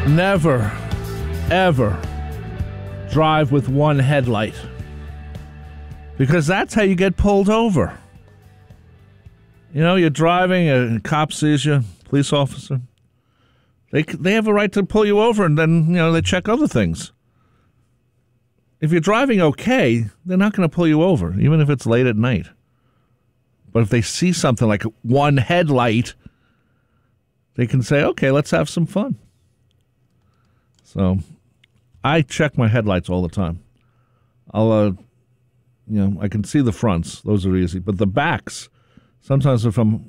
Never, ever drive with one headlight, because that's how you get pulled over. You know, you're driving, a cop sees you, police officer. They have a right to pull you over, and then, you know, they check other things. If you're driving okay, they're not going to pull you over, even if it's late at night. But if they see something like one headlight, they can say, okay, let's have some fun. So I check my headlights all the time. I can see the fronts. Those are easy. But the backs, sometimes if I'm